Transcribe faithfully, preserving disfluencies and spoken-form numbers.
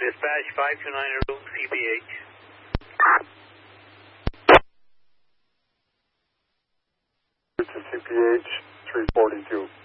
Dispatch five two nine zero C P H. To C P H three forty-two.